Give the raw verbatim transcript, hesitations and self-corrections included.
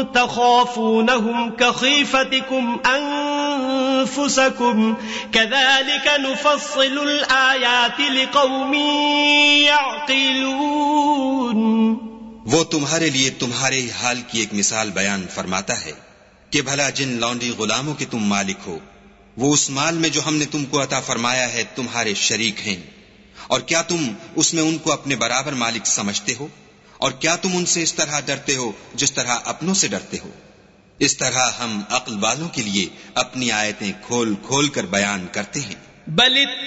तख़ाफ़ूनहुम कख़ीफ़तिकुम अन्फुसकुम कज़ालिक नुफ़स्सिलुल आयाति लिक़ौमिन यअक़िलून। वो तुम्हारे लिए तुम्हारे ही हाल की एक मिसाल बयान फरमाता है कि भला जिन लौंडी गुलामों के तुम मालिक हो, वो उस माल में जो हमने तुमको अता फरमाया है तुम्हारे शरीक हैं, और क्या तुम उसमें उनको अपने बराबर मालिक समझते हो? और क्या तुम उनसे इस तरह डरते हो जिस तरह अपनों से डरते हो? इस तरह हम अक्ल वालों के लिए अपनी आयतें खोल खोल कर बयान करते हैं।